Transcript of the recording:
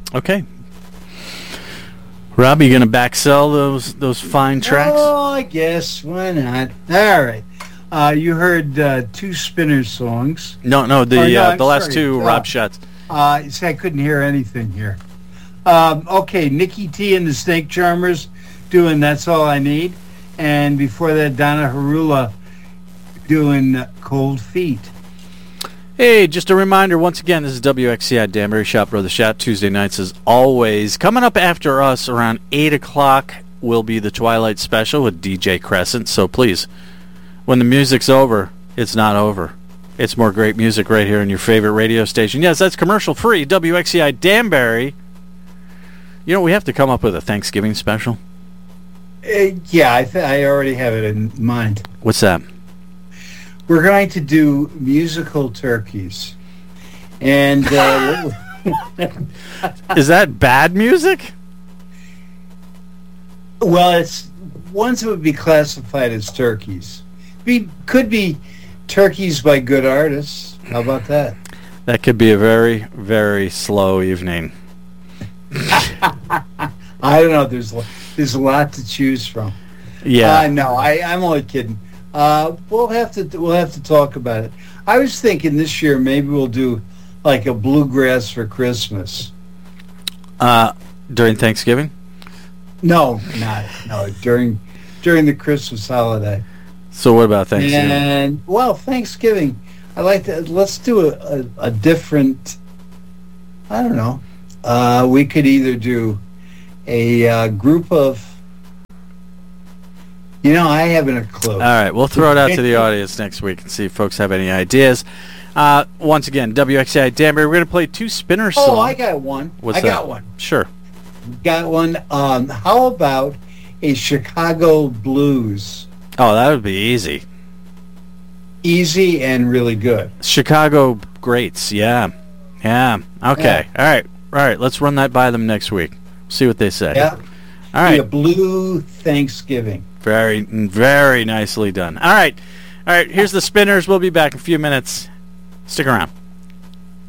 Okay. Rob, you going to back sell those fine tracks? Oh, I guess. Why not? All right. You heard two Spinner songs. No, the last two Rob shots. See, I couldn't hear anything here. Okay, Nikki T and the Snake Charmers doing That's All I Need. And before that, Donna Harula doing Cold Feet. Hey, just a reminder, once again, this is WXCI Danbury Shop Brother Shop, Tuesday nights as always. Coming up after us around 8 o'clock will be the Twilight Special with DJ Crescent. So please, when the music's over, it's not over. It's more great music right here on your favorite radio station. Yes, that's commercial-free, WXCI Danbury. You know, we have to come up with a Thanksgiving special. Yeah, I already have it in mind. What's that? We're going to do musical turkeys. And is that bad music? Well, it's ones that would be classified as turkeys. Could be turkeys by good artists. How about that? That could be a very, very slow evening. I don't know. There's a lot to choose from. Yeah. No, I'm only kidding. We'll have to talk about it. I was thinking this year maybe we'll do like a bluegrass for Christmas. During Thanksgiving? No, during the Christmas holiday. So what about Thanksgiving? And Thanksgiving, I like to let's do a different. I don't know. We could either do a group of. I haven't a clue. All right, we'll throw it out to the audience next week and see if folks have any ideas. Once again, WXCI Danbury, we're going to play two Spinner songs. Oh, I got one. I got one. Sure. Got one. How about a Chicago blues? Oh, that would be easy. Easy and really good. Chicago greats, yeah. Okay, yeah. All right, let's run that by them next week. See what they say. Yeah. All right. A blue Thanksgiving. Very, very nicely done. All right. Here's the Spinners. We'll be back in a few minutes. Stick around.